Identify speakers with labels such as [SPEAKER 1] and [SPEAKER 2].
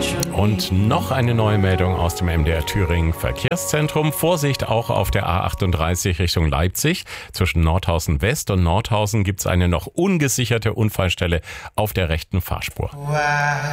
[SPEAKER 1] Und noch eine neue Meldung aus dem MDR Thüringen Verkehrszentrum. Vorsicht auch auf der A38 Richtung Leipzig. Zwischen Nordhausen West und Nordhausen gibt es eine noch ungesicherte Unfallstelle auf der rechten Fahrspur.